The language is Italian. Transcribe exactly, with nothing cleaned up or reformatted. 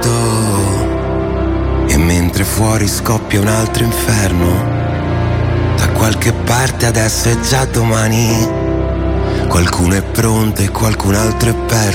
agosto e mentre fuori scoppia un altro inferno, da qualche parte adesso è già domani. Qualcuno è pronto e qualcun altro è perso.